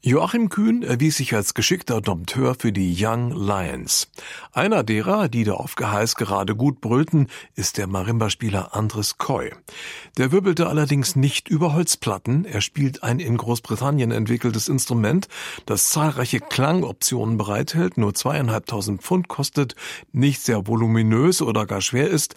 Joachim Kühn erwies sich als geschickter Dompteur für die Young Lions. Einer derer, die da auf Geheiß gerade gut brüllten, ist der Marimba-Spieler Andres Coy. Der wirbelte allerdings nicht über Holzplatten. Er spielt ein in Großbritannien entwickeltes Instrument, das zahlreiche Klangoptionen bereithält, nur 2.500 Pfund kostet, nicht sehr voluminös oder gar schwer ist